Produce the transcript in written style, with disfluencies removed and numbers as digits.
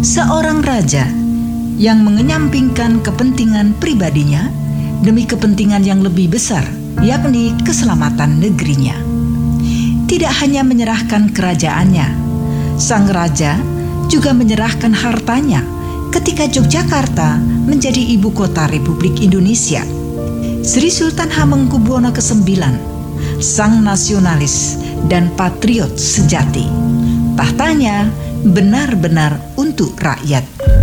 Seorang raja yang mengenyampingkan kepentingan pribadinya demi kepentingan yang lebih besar, yakni keselamatan negerinya. Tidak hanya menyerahkan kerajaannya, sang raja juga menyerahkan hartanya ketika Yogyakarta menjadi ibu kota Republik Indonesia. Sri Sultan Hamengkubuwono ke-9, sang nasionalis dan patriot sejati. Tahtanya benar-benar untuk rakyat.